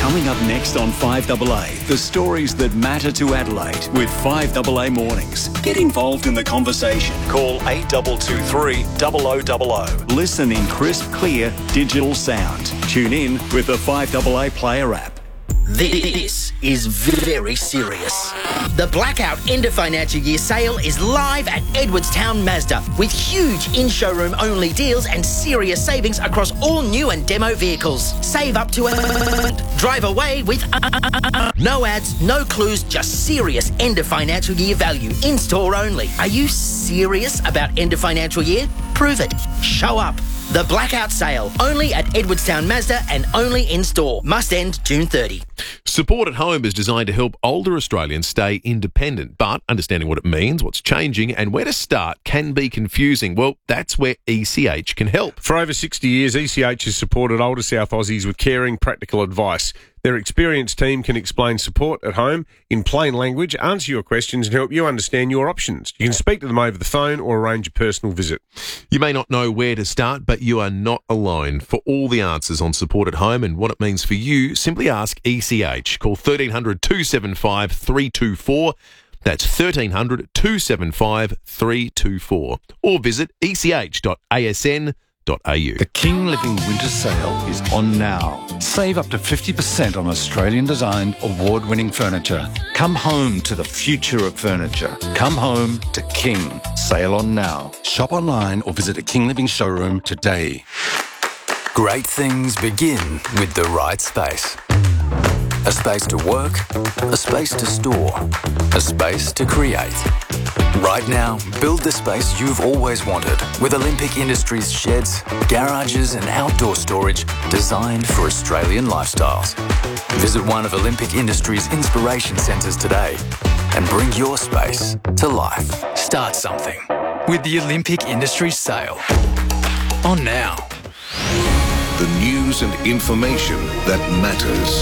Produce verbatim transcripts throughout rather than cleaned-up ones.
Coming up next on five A A, the stories that matter to Adelaide with five A A Mornings. Get involved in the conversation. Call eight two two three, zero zero zero zero. Listen in crisp, clear digital sound. Tune in with the five A A Player app. This is very serious. The Blackout End of Financial Year sale is live at Edwardstown Mazda with huge in-showroom only deals and serious savings across all new and demo vehicles. Save up to a... Drive away with... No ads, no clues, just serious end of financial year value. In-store only. Are you serious about end of financial year? Prove it. Show up. The Blackout Sale, only at Edwardstown Mazda and only in-store. Must end June thirtieth. Support at Home is designed to help older Australians stay independent, but understanding what it means, what's changing and where to start can be confusing. Well, that's where E C H can help. For over sixty years, E C H has supported older South Aussies with caring, practical advice. Their experienced team can explain support at home in plain language, answer your questions and help you understand your options. You can speak to them over the phone or arrange a personal visit. You may not know where to start, but you are not alone. For all the answers on support at home and what it means for you, simply ask E C H. Call thirteen hundred, two seven five, three two four. That's thirteen hundred, two seven five, three two four. Or visit e c h dot a s n dot a u. The King Living Winter Sale is on now. Save up to fifty percent on Australian-designed, award-winning furniture. Come home to the future of furniture. Come home to King. Sale on now. Shop online or visit a King Living showroom today. Great things begin with the right space. A space to work, a space to store, a space to create. Right now, build the space you've always wanted with Olympic Industries sheds, garages and outdoor storage designed for Australian lifestyles. Visit one of Olympic Industries' inspiration centres today and bring your space to life. Start something with the Olympic Industries sale. On now. The news and information that matters.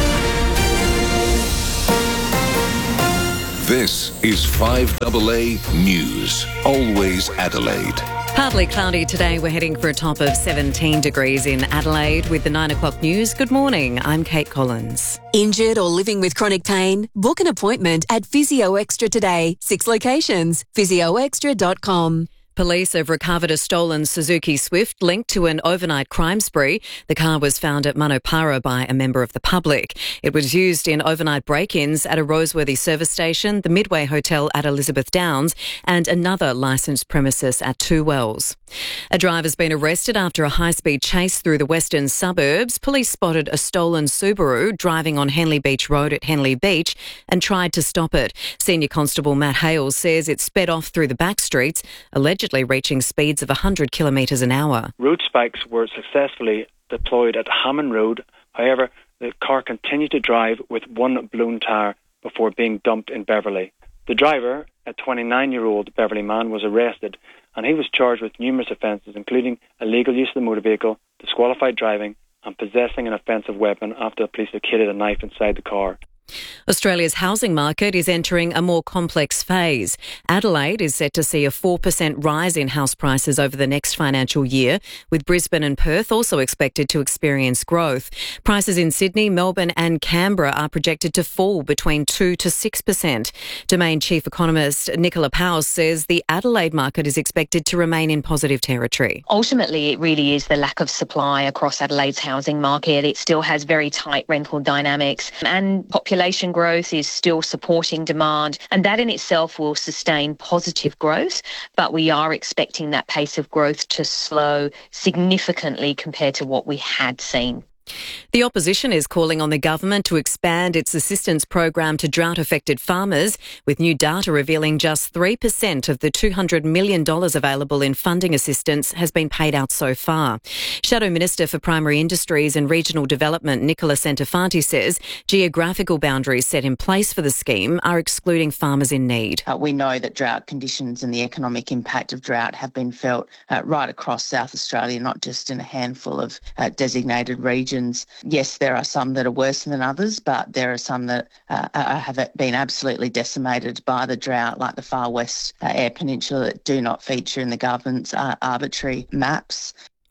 This is five A A News. Always Adelaide. Partly cloudy today. We're heading for a top of seventeen degrees in Adelaide with the nine o'clock news. Good morning. I'm Kate Collins. Injured or living with chronic pain? Book an appointment at Physio Extra today. Six locations. physio extra dot com. Police have recovered a stolen Suzuki Swift linked to an overnight crime spree. The car was found at Manopara by a member of the public. It was used in overnight break-ins at a Roseworthy service station, the Midway Hotel at Elizabeth Downs, and another licensed premises at Two Wells. A driver's been arrested after a high-speed chase through the western suburbs. Police spotted a stolen Subaru driving on Henley Beach Road at Henley Beach and tried to stop it. Senior Constable Matt Hales says it sped off through the back streets, allegedly reaching speeds of one hundred kilometres an hour. Road spikes were successfully deployed at Hammond Road. However, the car continued to drive with one blown tyre before being dumped in Beverley. The driver, a twenty-nine-year-old Beverley man, was arrested and he was charged with numerous offences, including illegal use of the motor vehicle, disqualified driving and possessing an offensive weapon after the police located a knife inside the car. Australia's housing market is entering a more complex phase. Adelaide is set to see a four percent rise in house prices over the next financial year, with Brisbane and Perth also expected to experience growth. Prices in Sydney, Melbourne and Canberra are projected to fall between two to six percent. Domain Chief Economist Nicola Powell says the Adelaide market is expected to remain in positive territory. Ultimately, it really is the lack of supply across Adelaide's housing market. It still has very tight rental dynamics and population Population growth is still supporting demand, and that in itself will sustain positive growth, but we are expecting that pace of growth to slow significantly compared to what we had seen. The opposition is calling on the government to expand its assistance program to drought-affected farmers, with new data revealing just three percent of the two hundred million dollars available in funding assistance has been paid out so far. Shadow Minister for Primary Industries and Regional Development Nicola Centofanti says geographical boundaries set in place for the scheme are excluding farmers in need. Uh, we know that drought conditions and the economic impact of drought have been felt uh, right across South Australia, not just in a handful of uh, designated regions. Yes, there are some that are worse than others, but there are some that uh, have been absolutely decimated by the drought, like the Far West uh, Eyre Peninsula, that do not feature in the government's uh, arbitrary maps.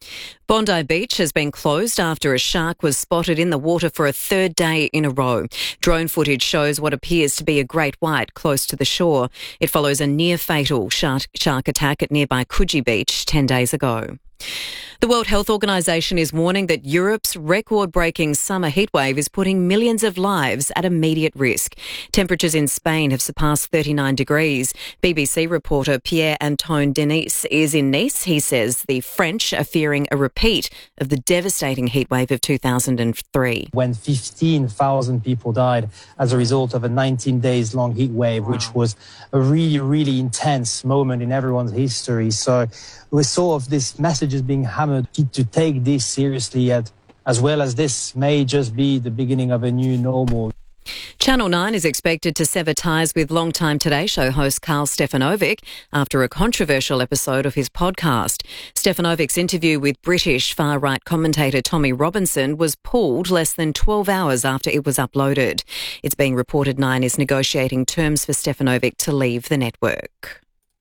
Bondi Beach has been closed after a shark was spotted in the water for a third day in a row. Drone footage shows what appears to be a great white close to the shore. It follows a near-fatal shark, shark attack at nearby Coogee Beach ten days ago. The World Health Organization is warning that Europe's record-breaking summer heatwave is putting millions of lives at immediate risk. Temperatures in Spain have surpassed thirty-nine degrees. B B C reporter Pierre-Antoine Denis is in Nice. He says the French are fearing a repeat of the devastating heatwave of two thousand three. When fifteen thousand people died as a result of a nineteen days long heat wave, wow. which was a really, really intense moment in everyone's history. So we saw of this message is being hammered to take this seriously, at, as well as this may just be the beginning of a new normal. Channel nine is expected to sever ties with longtime Today Show host Karl Stefanovic after a controversial episode of his podcast. Stefanovic's interview with British far-right commentator Tommy Robinson was pulled less than twelve hours after it was uploaded. It's being reported Nine is negotiating terms for Stefanovic to leave the network.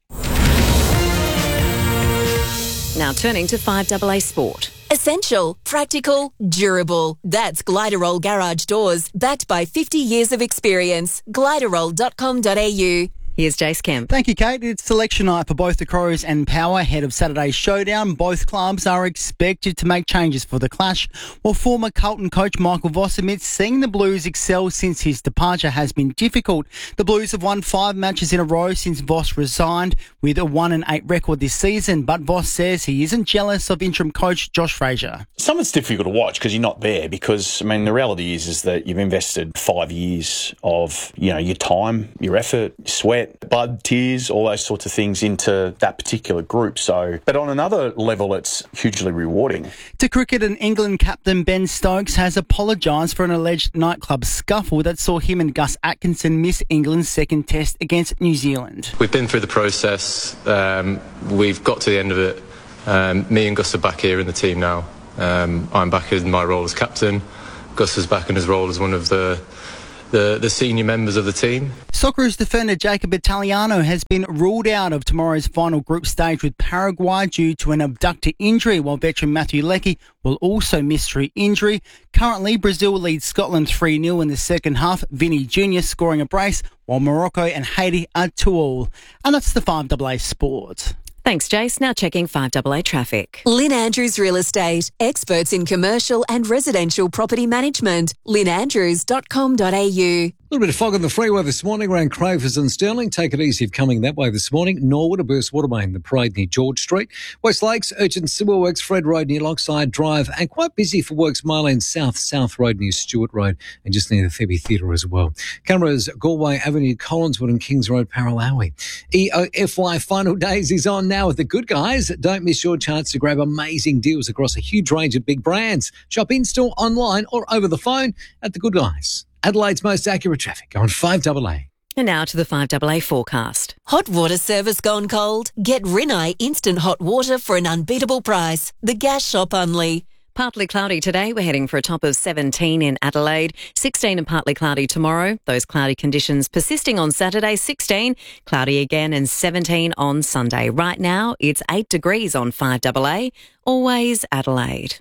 Now turning to five A A Sport. Essential, practical, durable. That's Gliderol Garage Doors, backed by fifty years of experience. gliderol dot com dot a u. Here's Jace Kemp. Thank you, Kate. It's selection night for both the Crows and Power ahead of Saturday's showdown. Both clubs are expected to make changes for the clash, while former Carlton coach Michael Voss admits seeing the Blues excel since his departure has been difficult. The Blues have won five matches in a row since Voss resigned, with a one and eight record this season, but Voss says he isn't jealous of interim coach Josh Fraser. Some of it's difficult to watch because you're not there, because, I mean, the reality is is that you've invested five years of, you know, your time, your effort, your sweat, blood, tears, all those sorts of things into that particular group. So, but on another level, it's hugely rewarding. To cricket, and England captain Ben Stokes has apologised for an alleged nightclub scuffle that saw him and Gus Atkinson miss England's second test against New Zealand. We've been through the process. Um, we've got to the end of it. Um, me and Gus are back here in the team now. Um, I'm back in my role as captain. Gus is back in his role as one of the The, the senior members of the team. Socceroos defender Jacob Italiano has been ruled out of tomorrow's final group stage with Paraguay due to an abductor injury, while veteran Matthew Leckie will also miss through injury. Currently, Brazil leads Scotland three nil in the second half, Vinny Junior scoring a brace, while Morocco and Haiti are two all. And that's the five A A Sport. Thanks, Jace. Now checking five A A traffic. Lynn Andrews Real Estate, experts in commercial and residential property management. lynn andrews dot com dot a u. A little bit of fog on the freeway this morning around Crowthers and Stirling. Take it easy if coming that way this morning. Norwood, a burst water main, the parade near George Street. West Lakes, urgent sewer works, Fred Road near Lockside Drive, and quite busy for works Mile End South, South Road near Stewart Road, and just near the Thebe Theatre as well. Cameras, Galway Avenue, Collinswood and Kings Road, Paralawi. E O F Y Final Days is on now with the good guys. Don't miss your chance to grab amazing deals across a huge range of big brands. Shop in-store, online or over the phone at the good guys. Adelaide's most accurate traffic on five A A. And now to the five A A forecast. Hot water service gone cold? Get Rinnai instant hot water for an unbeatable price. The Gas Shop only. Partly cloudy today. We're heading for a top of seventeen in Adelaide, sixteen and partly cloudy tomorrow. Those cloudy conditions persisting on Saturday, sixteen, cloudy again and seventeen on Sunday. Right now, it's eight degrees on five A A. Always Adelaide.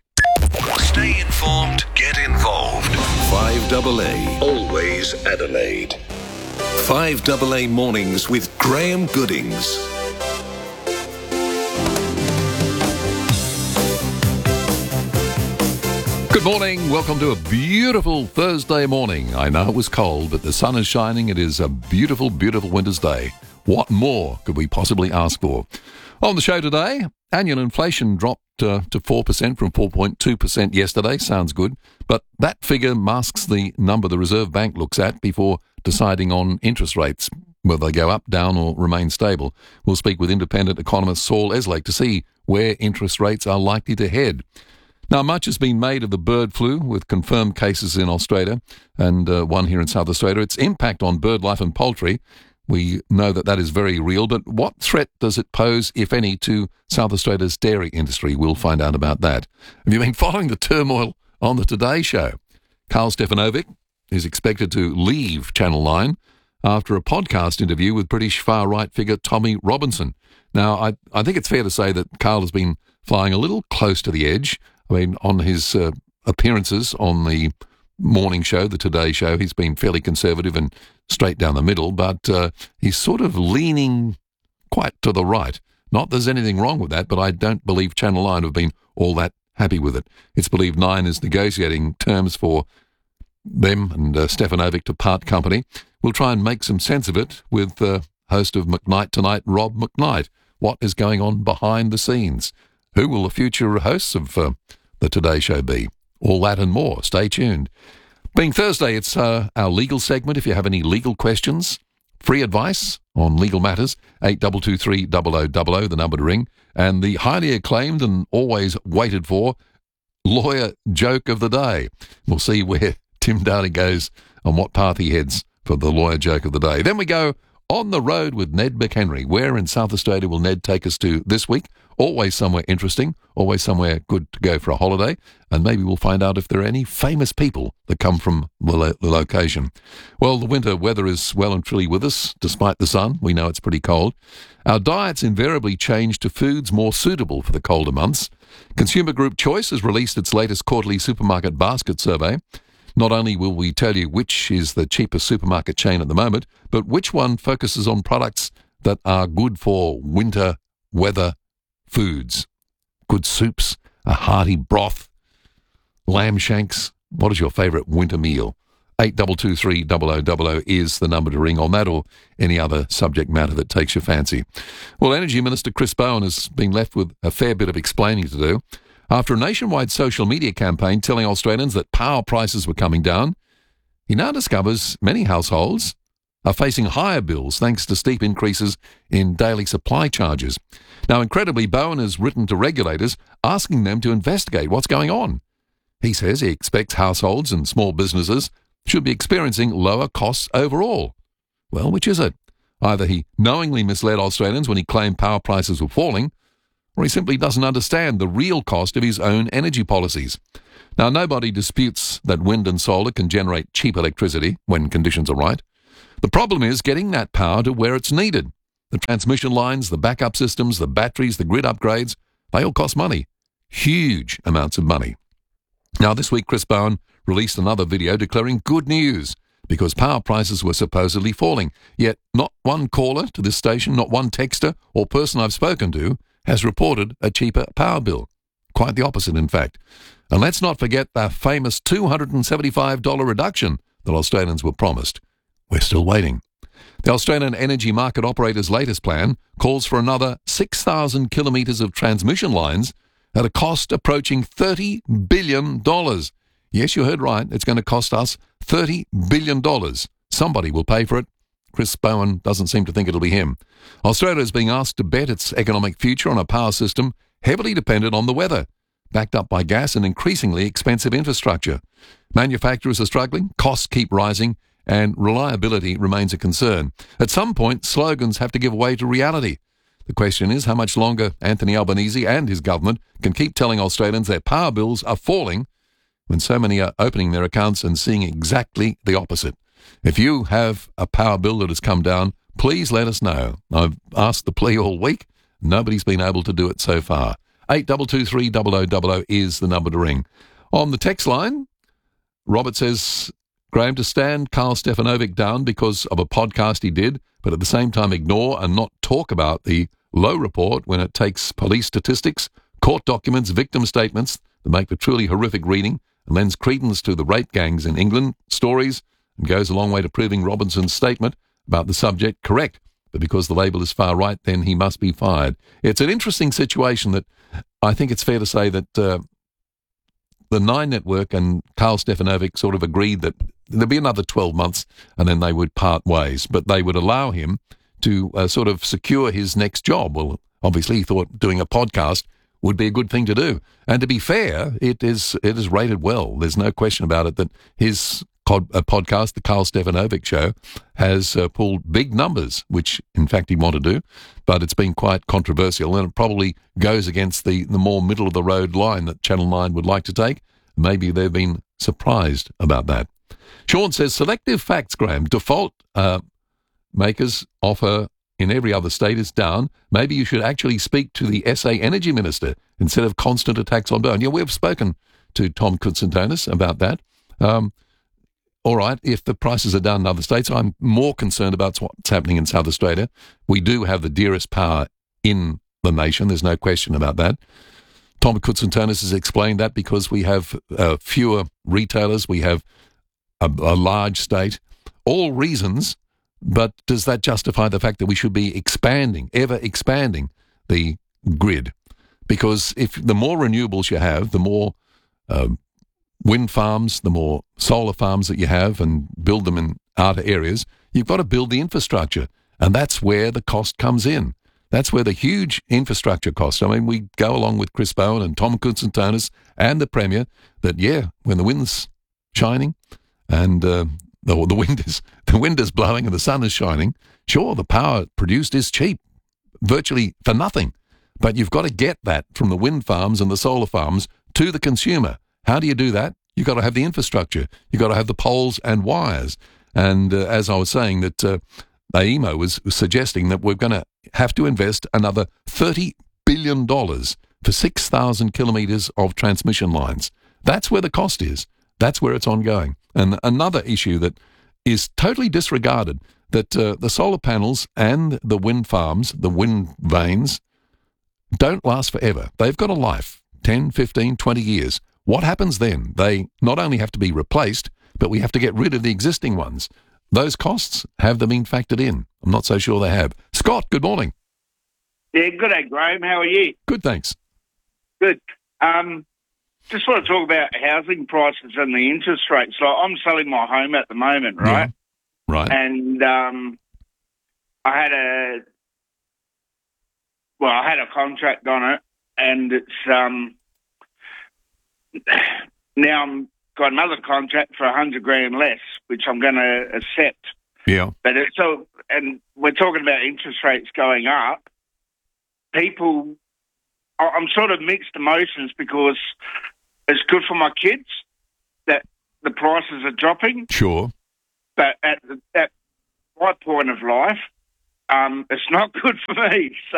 Stay informed, get involved. five A A, always Adelaide. five A A mornings with Graham Goodings. Good morning. Welcome to a beautiful Thursday morning. I know it was cold, but the sun is shining. It is a beautiful, beautiful winter's day. What more could we possibly ask for? On the show today, annual inflation dropped uh, to four percent from four point two percent yesterday. Sounds good. But that figure masks the number the Reserve Bank looks at before deciding on interest rates, whether they go up, down or remain stable. We'll speak with independent economist Saul Eslake to see where interest rates are likely to head. Now, much has been made of the bird flu, with confirmed cases in Australia and uh, one here in South Australia. Its impact on bird life and poultry, we know that that is very real, but what threat does it pose, if any, to South Australia's dairy industry? We'll find out about that. Have you been following the turmoil on the Today Show? Karl Stefanovic is expected to leave Channel nine after a podcast interview with British far-right figure Tommy Robinson. Now, I, I think it's fair to say that Karl has been flying a little close to the edge. I mean, on his uh, appearances on the morning show, the Today Show, he's been fairly conservative and straight down the middle, but uh, he's sort of leaning quite to the right. Not there's anything wrong with that, but I don't believe Channel nine have been all that happy with it. It's believed Nine is negotiating terms for them and uh, Stefanovic to part company. We'll try and make some sense of it with uh, host of McKnight Tonight, Rob McKnight. What is going on behind the scenes? Who will the future hosts of uh, the Today Show be? All that and more. Stay tuned. Being Thursday, it's uh, our legal segment. If you have any legal questions, free advice on legal matters, eight two two three, zero zero zero zero, the number to ring. And the highly acclaimed and always waited for lawyer joke of the day. We'll see where Tim Downey goes, on what path he heads for the lawyer joke of the day. Then we go on the road with Ned McHenry. Where in South Australia will Ned take us to this week? Always somewhere interesting, always somewhere good to go for a holiday, and maybe we'll find out if there are any famous people that come from the, lo- the location. Well, the winter weather is well and truly with us, despite the sun. We know it's pretty cold. Our diets invariably change to foods more suitable for the colder months. Consumer Group Choice has released its latest quarterly supermarket basket survey. Not only will we tell you which is the cheapest supermarket chain at the moment, but which one focuses on products that are good for winter weather foods. Good soups, a hearty broth, lamb shanks. What is your favourite winter meal? eight two two three, zero zero zero zero is the number to ring on that, or any other subject matter that takes your fancy. Well, Energy Minister Chris Bowen has been left with a fair bit of explaining to do. After a nationwide social media campaign telling Australians that power prices were coming down, he now discovers many households are facing higher bills thanks to steep increases in daily supply charges. Now, incredibly, Bowen has written to regulators asking them to investigate what's going on. He says he expects households and small businesses should be experiencing lower costs overall. Well, which is it? Either he knowingly misled Australians when he claimed power prices were falling, or he simply doesn't understand the real cost of his own energy policies. Now, nobody disputes that wind and solar can generate cheap electricity when conditions are right. The problem is getting that power to where it's needed. The transmission lines, the backup systems, the batteries, the grid upgrades, they all cost money. Huge amounts of money. Now, this week, Chris Bowen released another video declaring good news because power prices were supposedly falling. Yet not one caller to this station, not one texter or person I've spoken to has reported a cheaper power bill. Quite the opposite, in fact. And let's not forget the famous two hundred seventy-five dollars reduction that Australians were promised. We're still waiting. The Australian Energy Market Operator's latest plan calls for another six thousand kilometres of transmission lines at a cost approaching thirty billion dollars. Yes, you heard right. It's going to cost us thirty billion dollars. Somebody will pay for it. Chris Bowen doesn't seem to think it'll be him. Australia is being asked to bet its economic future on a power system heavily dependent on the weather, backed up by gas and increasingly expensive infrastructure. Manufacturers are struggling, costs keep rising, and reliability remains a concern. At some point, slogans have to give way to reality. The question is how much longer Anthony Albanese and his government can keep telling Australians their power bills are falling when so many are opening their accounts and seeing exactly the opposite. If you have a power bill that has come down, please let us know. I've asked the plea all week. Nobody's been able to do it so far. eight two two three, zero zero zero zero is the number to ring. On the text line, Robert says, Graham, to stand Carl Stefanovic down because of a podcast he did, but at the same time ignore and not talk about the Lowe report when it takes police statistics, court documents, victim statements that make for truly horrific reading and lends credence to the rape gangs in England stories, and goes a long way to proving Robinson's statement about the subject correct. But because the Label is far right, then he must be fired. It's an interesting situation that I think it's fair to say that uh, the Nine Network and Carl Stefanovic sort of agreed that there'd be another twelve months and then they would part ways, but they would allow him to uh, sort of secure his next job. Well, obviously he thought doing a podcast would be a good thing to do. And to be fair, it is it is rated well. There's no question about it that his pod, uh, podcast, The Carl Stefanovic Show, has uh, pulled big numbers, which in fact he wanted to do, but it's been quite controversial and it probably goes against the, the more middle-of-the-road line that Channel nine would like to take. Maybe they've been surprised about that. Sean says, selective facts, Graham. Default uh, makers offer in every other state is down. Maybe you should actually speak to the S A Energy Minister instead of constant attacks on Bowen. Yeah, we've spoken to Tom Koutsantonis about that. Um, all right, if the prices are down in other states, I'm more concerned about what's happening in South Australia. We do have the dearest power in the nation. There's no question about that. Tom Koutsantonis has explained that because we have uh, fewer retailers, we have a, a large state, all reasons, but does that justify the fact that we should be expanding, ever expanding the grid? Because if the more renewables you have, the more uh, wind farms, the more solar farms that you have and build them in outer areas, you've got to build the infrastructure. And that's where the cost comes in. That's where the huge infrastructure cost. I mean, we go along with Chris Bowen and Tom Koutsantonis and the Premier that, yeah, when the wind's shining and uh, the, the wind is the wind is blowing and the sun is shining, sure, the power produced is cheap, virtually for nothing. But you've got to get that from the wind farms and the solar farms to the consumer. How do you do that? You've got to have the infrastructure. You've got to have the poles and wires. And uh, as I was saying, that uh, A E M O was suggesting that we're going to have to invest another thirty billion dollars for six thousand kilometres of transmission lines. That's where the cost is. That's where it's ongoing. And another issue that is totally disregarded, that uh, the solar panels and the wind farms, the wind vanes, don't last forever. They've got a life, ten, fifteen, twenty years. What happens then? They not only have to be replaced, but we have to get rid of the existing ones. Those costs, have they been factored in? I'm not so sure they have. Scott, good morning. Yeah, good day, Graham. How are you? Good, thanks. Good. Um, just want to talk about housing prices and the interest rates. So I'm selling my home at the moment, right? Yeah. Right. And um, I had a, well, I had a contract on it, and it's um, now I'm got another contract for a hundred grand less, which I'm going to accept. Yeah. But it's so, and we're talking about interest rates going up. People, I'm sort of mixed emotions because it's good for my kids that the prices are dropping. Sure. But at, at my point of life, um, it's not good for me. So,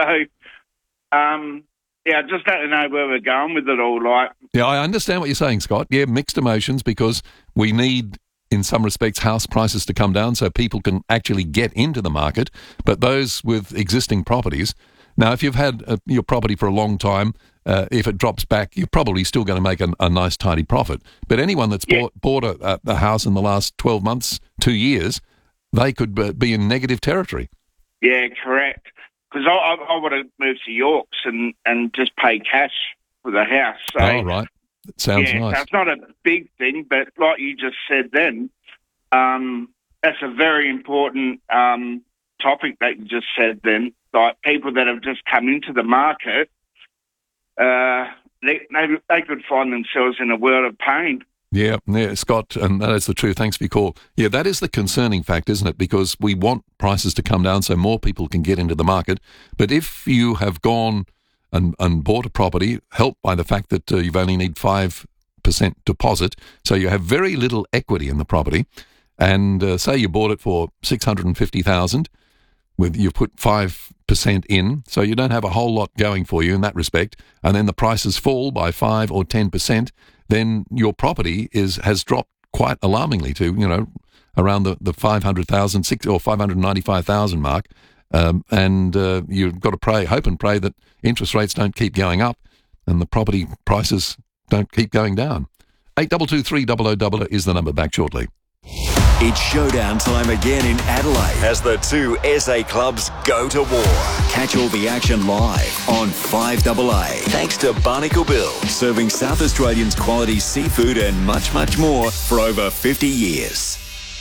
um, yeah, I just don't know where we're going with it all. Like, yeah, I understand what you're saying, Scott. Yeah, mixed emotions because we need, in some respects, house prices to come down so people can actually get into the market. But those with existing properties, now, if you've had uh, your property for a long time, uh, if it drops back, you're probably still going to make a, a nice, tidy profit. But anyone that's yeah. bought, bought a, a house in the last twelve months, two years, they could uh, be in negative territory. Yeah, correct. Because I, I, I want to move to Yorks and, and just pay cash for the house. So, oh, right. That sounds yeah, nice. That's not a big thing, but like you just said then, um, that's a very important um, topic that you just said then. Like people that have just come into the market, uh, they, they they could find themselves in a world of pain. Yeah, yeah, Scott, and that is the truth. Thanks for your call. Yeah, that is the concerning fact, isn't it? Because we want prices to come down so more people can get into the market. But if you have gone and, and bought a property, helped by the fact that uh, you've only need five percent deposit, so you have very little equity in the property, and uh, say you bought it for six hundred fifty thousand dollars, with you put five percent in, so you don't have a whole lot going for you in that respect, and then the prices fall by five or ten percent, then your property is has dropped quite alarmingly to, you know, around the, the five hundred thousand, six or five hundred ninety-five thousand mark, um, and uh, you've got to pray, hope and pray that interest rates don't keep going up and the property prices don't keep going down. eight two two three double oh double oh is the number. Back shortly. It's showdown time again in Adelaide as the two S A clubs go to war. Catch all the action live on five double A. Thanks to Barnacle Bill, serving South Australians quality seafood and much, much more for over fifty years.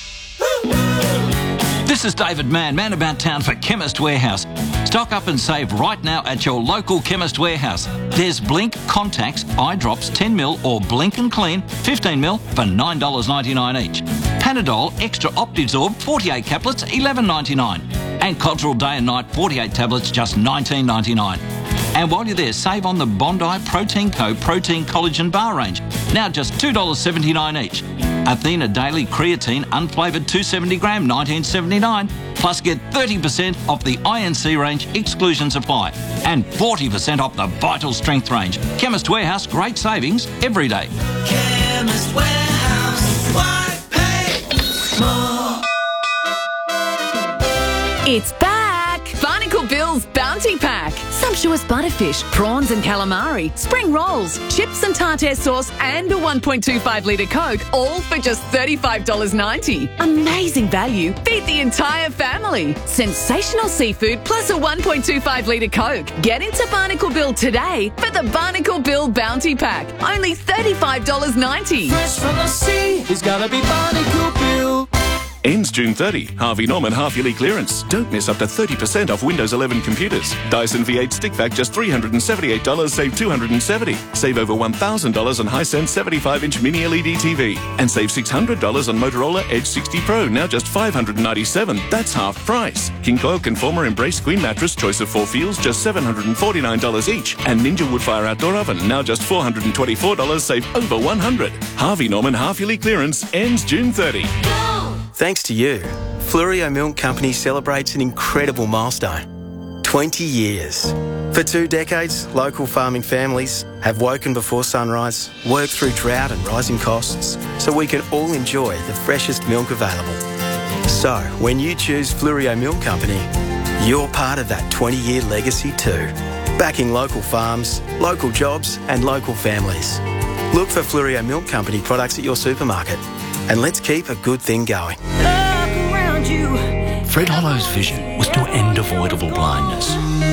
This is David Mann, man about town for Chemist Warehouse. Stock up and save right now at your local Chemist Warehouse. There's Blink Contacts, eye drops ten mil or Blink and Clean fifteen mil for nine dollars ninety-nine each. Panadol Extra Optizorb forty-eight caplets eleven ninety-nine. And Cotterell Day and Night forty-eight tablets just nineteen ninety-nine. And while you're there, save on the Bondi Protein Co Protein Collagen Bar range, now just two dollars seventy-nine each. Athena Daily Creatine Unflavoured two hundred seventy gram, nineteen seventy-nine. Plus get thirty percent off the I N C range, exclusions apply. And forty percent off the Vital Strength range. Chemist Warehouse, great savings every day. Chemist Warehouse, why pay more? It's back! Barnacle Bill's Bounty Pack. Sumptuous butterfish, prawns and calamari, spring rolls, chips and tartare sauce and a one point two five litre Coke, all for just thirty-five dollars ninety. Amazing value. Feed the entire family. Sensational seafood plus a one point two five litre Coke. Get into Barnacle Bill today for the Barnacle Bill Bounty Pack. Only thirty-five dollars ninety. Fresh from the sea, it's gotta be Barnacle Bill. Ends June thirtieth. Harvey Norman half-yearly clearance. Don't miss up to thirty percent off Windows eleven computers. Dyson V eight stick vac just three hundred seventy-eight dollars, save two hundred seventy dollars. Save over one thousand dollars on Hisense seventy-five inch mini L E D T V. And save six hundred dollars on Motorola Edge sixty Pro, now just five hundred ninety-seven dollars. That's half price. King Coil Conformer Embrace Queen Mattress, choice of four feels, just seven hundred forty-nine dollars each. And Ninja Woodfire Outdoor Oven, now just four hundred twenty-four dollars, save over one hundred dollars. Harvey Norman half-yearly clearance ends June thirtieth. Thanks to you, Fluorio Milk Company celebrates an incredible milestone. twenty years. For two decades, local farming families have woken before sunrise, worked through drought and rising costs, so we can all enjoy the freshest milk available. So, when you choose Fluorio Milk Company, you're part of that twenty-year legacy too. Backing local farms, local jobs and local families. Look for Fluorio Milk Company products at your supermarket. And let's keep a good thing going. Fred Hollow's vision was to end avoidable blindness.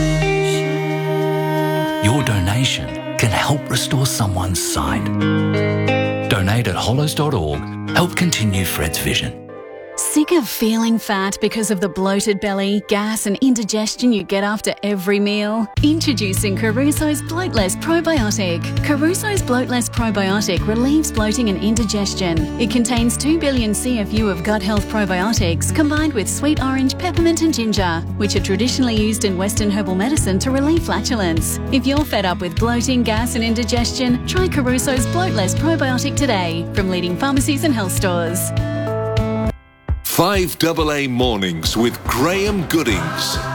Your donation can help restore someone's sight. Donate at hollows dot org. Help continue Fred's vision. Sick of feeling fat because of the bloated belly, gas and indigestion you get after every meal? Introducing Caruso's Bloatless Probiotic. Caruso's Bloatless Probiotic relieves bloating and indigestion. It contains two billion C F U of gut health probiotics combined with sweet orange, peppermint and ginger, which are traditionally used in Western herbal medicine to relieve flatulence. If you're fed up with bloating, gas and indigestion, try Caruso's Bloatless Probiotic today from leading pharmacies and health stores. five double A Mornings with Graham Goodings.